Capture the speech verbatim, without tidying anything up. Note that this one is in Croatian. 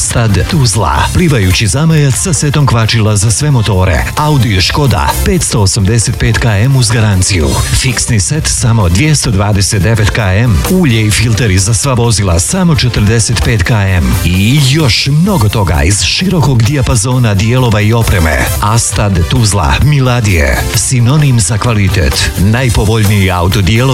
Astad Tuzla, plivajući zamajac sa setom kvačila za sve motore. Audi Škoda petsto osamdeset pet kilometara uz garanciju. Fiksni set samo dvjesto dvadeset devet kilometara. Ulje i filteri za sva vozila samo četrdeset pet kilometara. I još mnogo toga iz širokog dijapazona dijelova i opreme. Astad Tuzla Miladije, sinonim za kvalitet. Najpovoljniji auto dijelovi